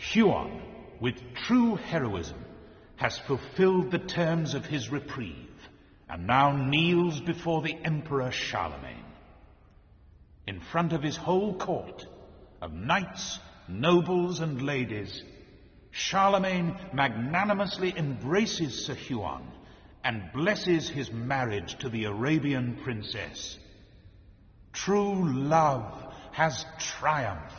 Huon, with true heroism, has fulfilled the terms of his reprieve, and now kneels before the Emperor Charlemagne. In front of his whole court of knights, nobles, and ladies, Charlemagne magnanimously embraces Sir Huon and blesses his marriage to the Arabian princess. True love has triumphed.